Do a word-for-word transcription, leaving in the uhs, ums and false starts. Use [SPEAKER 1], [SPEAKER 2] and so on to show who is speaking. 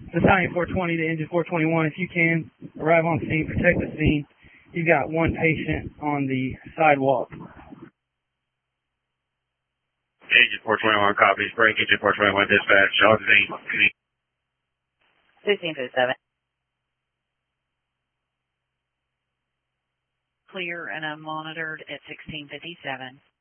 [SPEAKER 1] Battalion four twenty to Engine four twenty-one, if you can, arrive on scene, protect the scene. You've got one patient on the sidewalk.
[SPEAKER 2] Engine four twenty-one copies. Break Engine four twenty-one dispatch. On scene.
[SPEAKER 3] sixteen fifty-seven. Clear and unmonitored at sixteen fifty-seven.